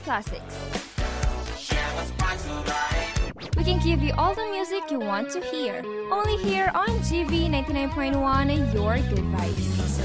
classics. We can give you all the music you want to hear. Only here on GV 99.1, your good vibes.